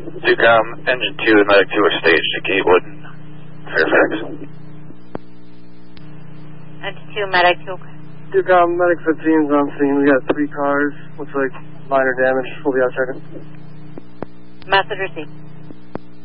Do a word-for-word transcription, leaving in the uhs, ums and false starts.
Ducom, engine two and medic two are staged at Gatewood, Fairfax. Engine two, medic two. Ducom, medic fifteen's on scene. We got three cars. Looks like minor damage. We'll be out checking. Message received.